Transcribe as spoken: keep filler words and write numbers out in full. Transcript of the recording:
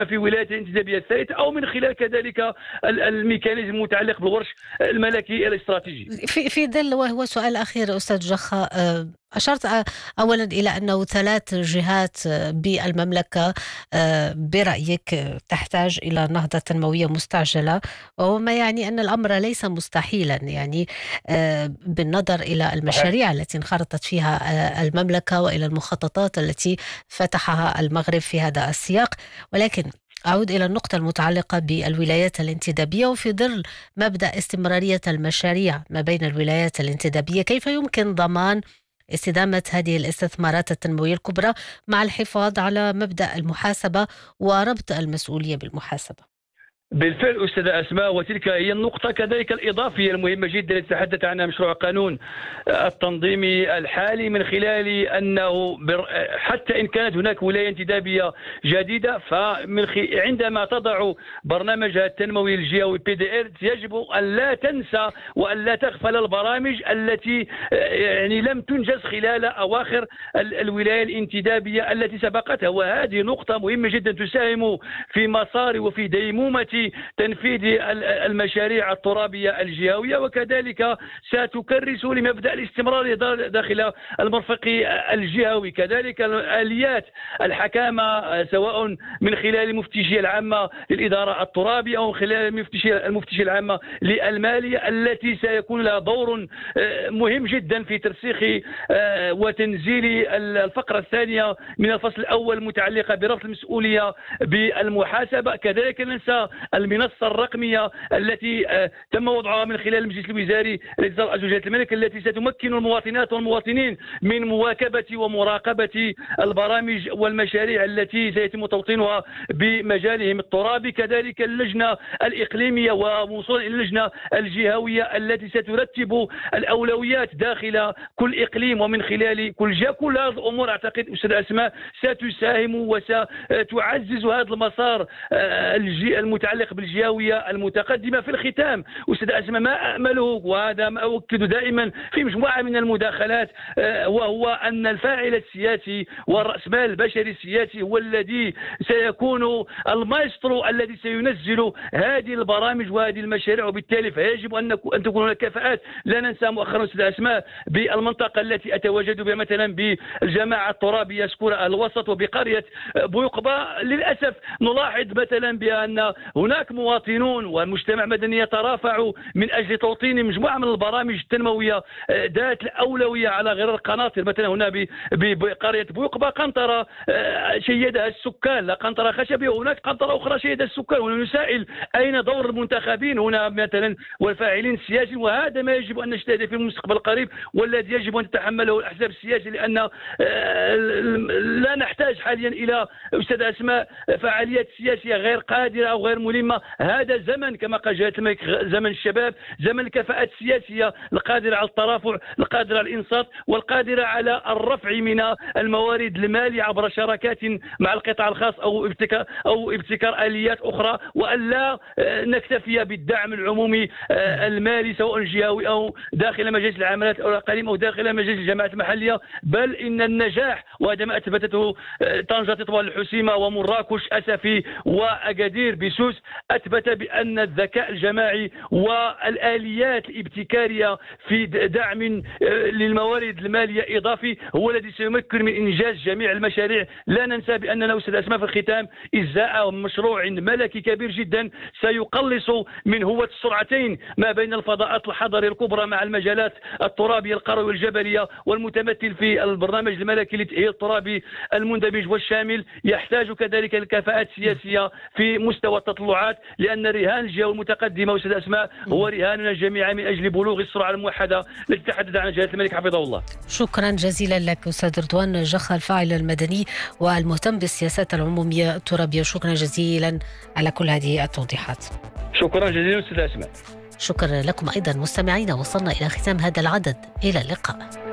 في ولاية الانتدابية الثالثة أو من خلال كذلك الميكانيزم المتعلق بالورش الملكي الاستراتيجي. في في ظل، وهو سؤال أخير أستاذ جخا، آه، أشرت آه، أولا إلى أنه ثلاث جهات آه، بالمملكة آه، برأيك آه، تحتاج إلى نهضة تنموية مستعجلة، وما يعني أن الأمر ليس مستحيلا، يعني آه، بالنظر إلى صحيح. المشاريع التي انخرطت فيها آه، المملكة وإلى المخططات التي فتحها المغرب في هذا السياق. ولكن أعود إلى النقطة المتعلقة بالولايات الانتدابية، وفي ظل مبدأ استمرارية المشاريع ما بين الولايات الانتدابية، كيف يمكن ضمان استدامة هذه الاستثمارات التنموية الكبرى مع الحفاظ على مبدأ المحاسبة وربط المسؤولية بالمحاسبة؟ بالفعل أستاذة أسماء، وتلك هي النقطة كذلك الإضافية المهمة جدا التي تحدث عنها مشروع قانون التنظيمي الحالي، من خلال أنه حتى إن كانت هناك ولاية انتدابية جديدة، فمن عندما تضع برنامجها التنموي الجهوي بي دي ار يجب أن لا تنسى وأن لا تغفل البرامج التي يعني لم تنجز خلال أواخر الولاية الانتدابية التي سبقتها، وهذه نقطة مهمة جدا تساهم في مسار وفي ديمومة تنفيذ المشاريع الترابية الجهوية، وكذلك ستكرس لمبدأ الاستمرار داخل المرفق الجهوي. كذلك آليات الحكامة سواء من خلال المفتشية العامة للإدارة الترابية أو من خلال المفتشية المفتشية العامة للمالية التي سيكون لها دور مهم جدا في ترسيخ وتنزيل الفقرة الثانية من الفصل الأول المتعلقة بربط المسؤولية بالمحاسبة. كذلك ننسى المنصة الرقمية التي تم وضعها من خلال المجلس الوزاري لإصدار أزواجات الملك، التي ستمكن المواطنات والمواطنين من مواكبة ومراقبة البرامج والمشاريع التي سيتم توطينها بمجالهم الترابي. كذلك اللجنة الإقليمية ووصولا إلى اللجنة الجهوية التي سترتب الأولويات داخل كل إقليم ومن خلال كل جهة. كل هذه الأمور أعتقد أستاذ أسماء ستساهم وستعزز هذا المسار المتعلق بالجهوية المتقدمة. في الختام أستاذ أسماء، ما أأمله وهذا ما أؤكد دائما في مجموعة من المداخلات، وهو أن الفاعل السياسي والرأسمال البشري السياسي هو الذي سيكون المايسترو الذي سينزل هذه البرامج وهذه المشاريع، وبالتالي فيجب أن أن تكون هناك كفاءات. لا ننسى مؤخرا أستاذ أسماء بالمنطقة التي أتواجد بها، مثلا بالجماعة الترابية سكورة الوسط وبقرية بويقبة، للأسف نلاحظ مثلا بأن هناك مواطنون والمجتمع المدني يترافع من أجل توطين مجموعة من البرامج التنموية ذات الأولوية على غرار القناطر. مثلا هنا بقرية بويقبة قنطرة شيدها السكان، لا قنطرة خشبية، وهناك قنطرة أخرى شيدها السكان، ونسائل أين دور المنتخبين هنا مثلا والفاعلين السياسيين. وهذا ما يجب أن نجتهد في المستقبل القريب والذي يجب أن تتحمله الأحزاب السياسية، لأن لا نحتاج حاليا إلى أستاذ أسماء فعاليات سياسية غير قادرة أو غير ملمة. هذا زمن كما قال جلالة الملك زمن الشباب، زمن الكفاءات السياسية القادرة على الترافع، القادرة على الإنصات، والقادرة على الرفع من الموارد المالية عبر شراكات مع القطاع الخاص أو ابتكار أو ابتكار آليات أخرى، وألا نكتفي بالدعم العمومي المالي سواء جهوي أو داخل مجالس العملات أو الأقاليم أو داخل مجالس الجماعات المحلية. بل إن النجاح، وهذا ما أثبتته طنجة تطوان الحسيمة ومراكش أسفي وأكادير بسوس، أثبت بأن الذكاء الجماعي والآليات الابتكارية في دعم للموارد المالية إضافي هو الذي سيمكن من إنجاز جميع المشاريع. لا ننسى بأننا أستاذ أسماء في الختام إزاء مشروع ملكي كبير جدا سيقلص من هوة السرعتين ما بين الفضاءات الحضرية الكبرى مع المجالات الترابية القروية والجبلية، والمتمثل في البرنامج الملكي للتأهيل الترابي المندمج والشامل. يحتاج كذلك الكفاءات السياسية في مستوى التطلعات، لأن رهان الجهة المتقدمة أستاذ أسماء هو رهاننا جميعا من أجل بلوغ السرعة الموحدة التي تحدث عنها جلالة الملك حفظه الله. شكرا جزيلا لك أستاذ رضوان جخا، الفاعل المدني والمهتم بالسياسات العمومية الترابية. شكرا جزيلا على كل هذه التوضيحات. شكرا جزيلا أستاذ أسماء. شكرا لكم أيضا مستمعينا، وصلنا إلى ختام هذا العدد، إلى اللقاء.